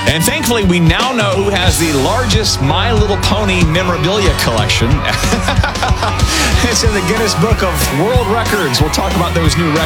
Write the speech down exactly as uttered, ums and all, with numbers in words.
And thankfully, we now know who has the largest My Little Pony memorabilia collection. It's in the Guinness Book of World Records. We'll talk about those new records.